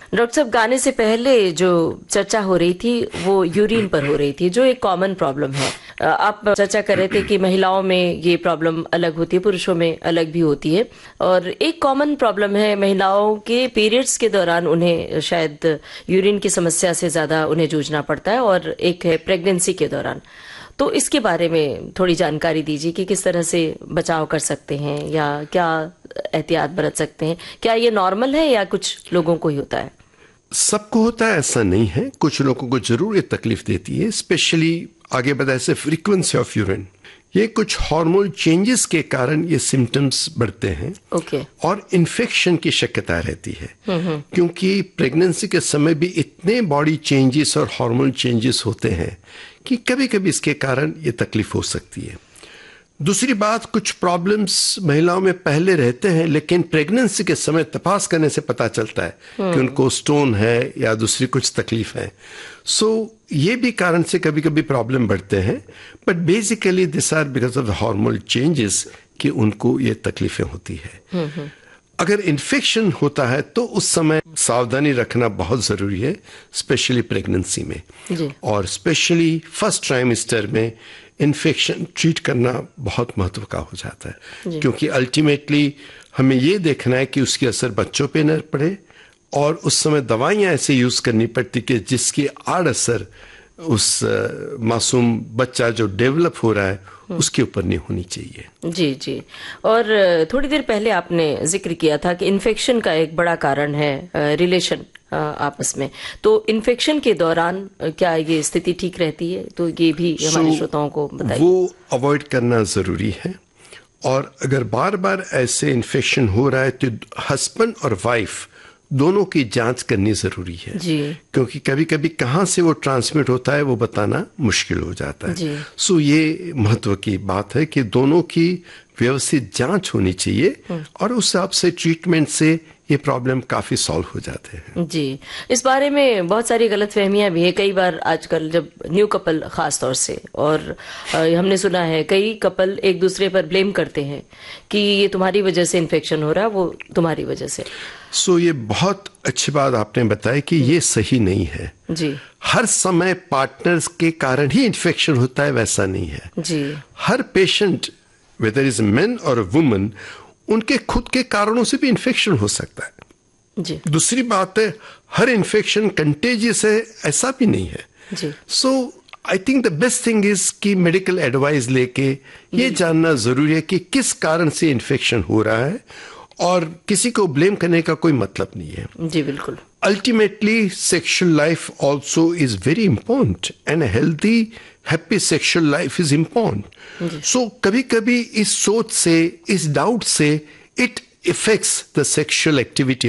Doctor साहब, गाने से पहले जो चर्चा हो रही थी वो यूरिन पर हो रही थी, जो एक कॉमन प्रॉब्लम है। आप चर्चा कर रहे थे कि महिलाओं में ये प्रॉब्लम अलग होती है, पुरुषों में अलग भी होती है। और एक कॉमन प्रॉब्लम है महिलाओं के पीरियड्स के दौरान उन्हें शायद यूरिन की समस्या से ज्यादा उन्हें जूझना पड़ता है, और एक है प्रेगनेंसी के दौरान। तो इसके बारे में थोड़ी जानकारी दीजिए कि किस तरह से बचाव कर सकते हैं या क्या एहतियात बरत सकते हैं। क्या ये नॉर्मल है या कुछ लोगों को ही होता है? सबको होता है ऐसा नहीं है, कुछ लोगों को जरूर ये तकलीफ देती है। स्पेशली आगे बताया से फ्रीक्वेंसी ऑफ यूरिन, ये कुछ हार्मोन चेंजेस के कारण ये सिम्टम्स बढ़ते हैं। और इन्फेक्शन की शक्यता रहती है, क्योंकि प्रेगनेंसी के समय भी इतने बॉडी चेंजेस और हार्मोन चेंजेस होते हैं कि कभी कभी इसके कारण ये तकलीफ हो सकती है। दूसरी बात, कुछ प्रॉब्लम्स महिलाओं में पहले रहते हैं, लेकिन प्रेगनेंसी के समय तपास करने से पता चलता है कि उनको स्टोन है या दूसरी कुछ तकलीफ है। ये भी कारण से कभी कभी प्रॉब्लम बढ़ते हैं, but basically this are because of the hormonal changes कि उनको ये तकलीफें होती है। अगर इन्फेक्शन होता है तो उस समय सावधानी रखना बहुत जरूरी है, स्पेशली प्रेगनेंसी में। और स्पेशली फर्स्ट ट्राइमेस्टर में इन्फेक्शन ट्रीट करना बहुत महत्व का हो जाता है, क्योंकि अल्टीमेटली हमें ये देखना है कि उसकी असर बच्चों पे न पड़े, और उस समय दवाइयां ऐसे यूज करनी पड़ती कि जिसकी आड़ असर उस मासूम बच्चा जो डेवलप हो रहा है उसके ऊपर नहीं होनी चाहिए। जी जी। और थोड़ी देर पहले आपने जिक्र किया था कि इन्फेक्शन का एक बड़ा कारण है रिलेशन आपस में। तो इन्फेक्शन के दौरान क्या ये स्थिति ठीक रहती है? तो ये भी हमारे श्रोताओं को बताइए। वो अवॉइड करना जरूरी है, और अगर बार बार ऐसे इन्फेक्शन हो रहा है तो हस्बैंड और वाइफ दोनों की जांच करनी जरूरी है जी। क्योंकि कभी कभी कहाँ से वो ट्रांसमिट होता है वो बताना मुश्किल हो जाता है। ये महत्व की बात है कि दोनों की व्यवस्थित जांच होनी चाहिए, और उस हिसाब से ट्रीटमेंट से ये प्रॉब्लम काफी सॉल्व हो जाते हैं। जी, इस बारे में बहुत सारी गलतफहमियां भी है कई बार आजकल, जब न्यू कपल खास तौर से, और हमने सुना है कई कपल एक दूसरे पर ब्लेम करते हैं कि ये तुम्हारी वजह से इन्फेक्शन हो रहा है, वो तुम्हारी वजह से। ये बहुत अच्छी बात आपने बताया कि ये सही नहीं है जी। हर समय पार्टनर्स के कारण ही इन्फेक्शन होता है वैसा नहीं है जी। हर पेशेंट वेदर इज मैन और वुमन, उनके खुद के कारणों से भी इन्फेक्शन हो सकता है। जी। दूसरी बात है, हर इन्फेक्शन कंटेजियस है ऐसा भी नहीं है। जी। I think the best thing is कि मेडिकल एडवाइस लेके ये जानना जरूरी है कि किस कारण से इन्फेक्शन हो रहा है, और किसी को ब्लेम करने का कोई मतलब नहीं है। जी बिल्कुल। Ultimately sexual life also is very important, and healthy happy sexual life is important. कभी कभी इस सोच से, इस डाउट से, it effects the sexual activity